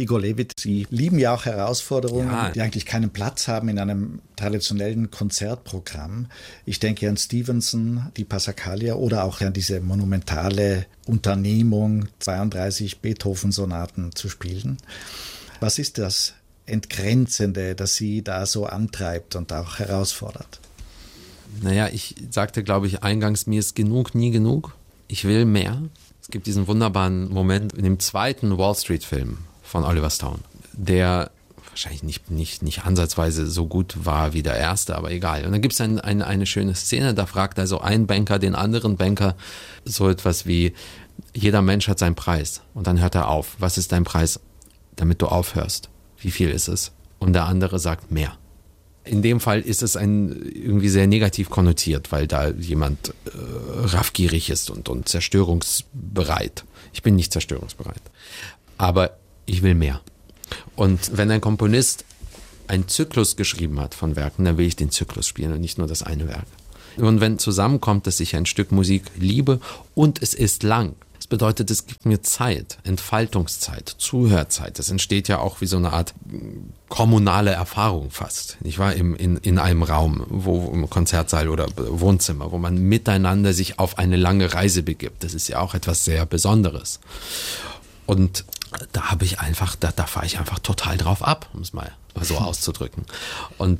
Igor Levit, Sie lieben ja auch Herausforderungen, die eigentlich keinen Platz haben in einem traditionellen Konzertprogramm. Ich denke an Stevenson, die Passacaglia oder auch an diese monumentale Unternehmung, 32 Beethoven-Sonaten zu spielen. Was ist das Entgrenzende, das Sie da so antreibt und auch herausfordert? Naja, ich sagte, glaube ich, eingangs, mir ist genug nie genug. Ich will mehr. Es gibt diesen wunderbaren Moment in dem zweiten Wall Street-Film von Oliver Stone, der wahrscheinlich nicht ansatzweise so gut war wie der erste, aber egal. Und dann gibt es eine schöne Szene, da fragt also ein Banker den anderen Banker so etwas wie, jeder Mensch hat seinen Preis. Und dann hört er auf. Was ist dein Preis, damit du aufhörst? Wie viel ist es? Und der andere sagt mehr. In dem Fall ist es irgendwie sehr negativ konnotiert, weil da jemand raffgierig ist und zerstörungsbereit. Ich bin nicht zerstörungsbereit. Aber ich will mehr. Und wenn ein Komponist einen Zyklus geschrieben hat von Werken, dann will ich den Zyklus spielen und nicht nur das eine Werk. Und wenn zusammenkommt, dass ich ein Stück Musik liebe und es ist lang, das bedeutet, es gibt mir Zeit, Entfaltungszeit, Zuhörzeit. Das entsteht ja auch wie so eine Art kommunale Erfahrung fast. Ich war in einem Raum, im Konzertsaal oder Wohnzimmer, wo man miteinander sich auf eine lange Reise begibt. Das ist ja auch etwas sehr Besonderes. Und da fahre ich einfach total drauf ab, um es mal so auszudrücken. Und